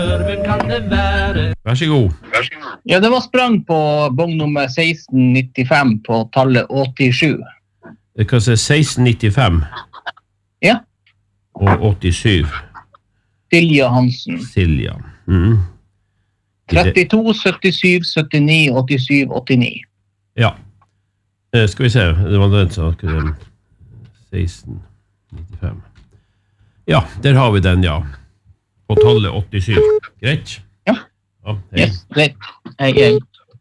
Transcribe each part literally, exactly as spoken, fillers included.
Vær så god. Ja, det var sprang på bong nummer seksten nittifem på tallet åttisju. Det kan se seksten nittifem. Ja. Og åttisju. Silja Hansen. Silja. Mm. trettito, syttisju, syttini, åttisju, åttini. Ja. Eh, skal vi se, det var den som akkurat seksten nittifem. Ja, der har vi den, ja. På tallet åttisju. Greit? Ja. Ja, hei. Yes, greit. Hei, hei.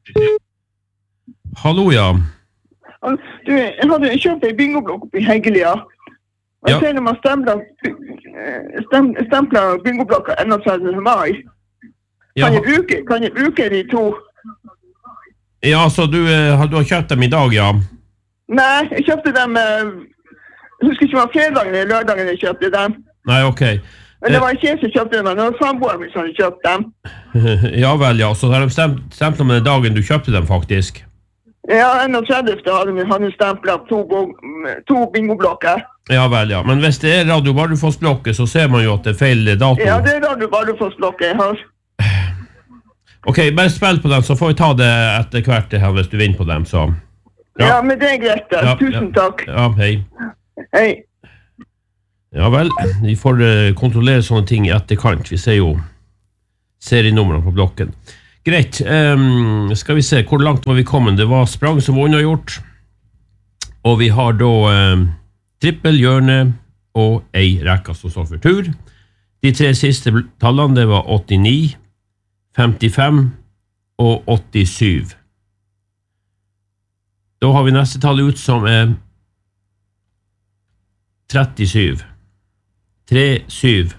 Hallo, ja. Du, jeg hadde kjøpt en bingoblokk oppe i Heggelia. Og jeg ser når man stempler, stem, stempler bingoblokka enogtredivte mai. Kan, jeg bruke, kan jeg bruke de to? Ja, så du, du har kjøpt dem i dag, ja? Nei, jeg kjøpte dem, jeg husker ikke om det var fredagen eller lørdagen jeg kjøpte dem. Nei, ok. Men det var ikke jeg som kjøpte dem, men det var samboeren min som hadde kjøpt dem. Ja vel, ja. Så har de stemt, stemt om den dagen du kjøpte dem, faktisk? Ja, enogtredivte hadde vi hadde stemplet to, to bingoblokker. Ja vel, ja. Men hvis det er Radio Bardufoss-blokket, så ser man jo at det er feil dato. Ja, det er Radio Bardufoss-blokket jeg har. Ok, bare spill på dem, så får vi ta det etter hvert her hvis du vinner på dem, så... Ja, ja men det er greit da. Ja, tusen ja. takk. Ja, hei. Hei. Ja vel, vi får uh, kontrollere sånne ting i etterkant. Vi ser jo serienumrene på blokken. Greit, um, skal vi se hvor langt var vi kommet. Det var sprang som var unnagjort. Og vi har da um, trippel, hjørne og ei rekka som står for tur. De tre siste tallene, det var åttini, femtifem og åttisju. Da har vi neste tall ut som er trettisju. tre, syv.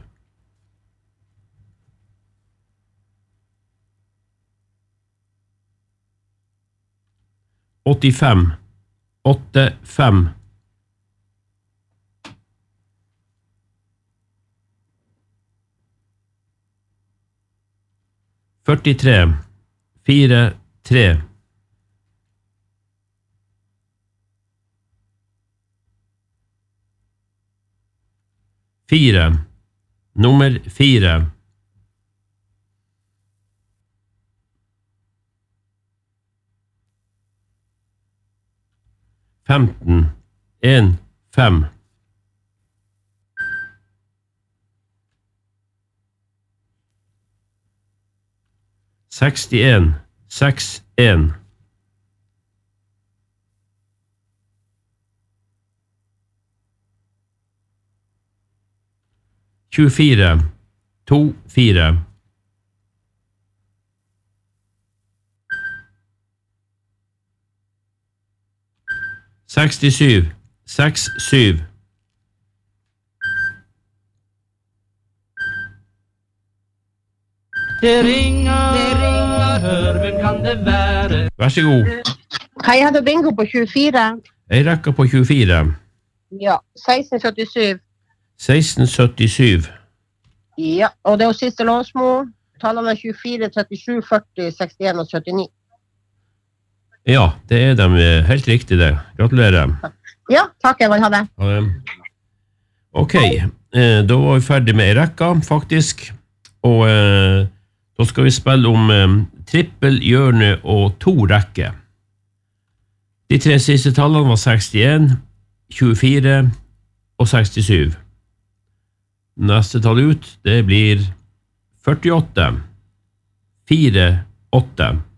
åttifem. åtte, fem. førtitre. fire, tre. Fire. Nummer fire. Femten. En, fem. Sekstien. Seks, en. tjuefire. To, fire. Sekstisju. Seks, syv. Det ringer, det ringer, hør, hvem kan det være? Vær så god. Hei, jeg hadde bingo på tjuefire. Jeg rekker på tjuefire. Ja, seksten syttisju. seksten syttisju. Ja, og det er jo siste låsmål. Tallene er tjuefire, trettisju, førti, sekstien og syttini. Ja, det er dem helt riktig det. Gratulerer. Ja, takk, jeg vil ha det. Ok, da var vi ferdig med en rekka, faktisk. Og eh, da skal vi spille om eh, trippel, hjørne og to rekker. De tre siste tallene var sekstien, tjuefire og sekstisju. Neste tall ut, det blir førtiåtte, fire, åtte.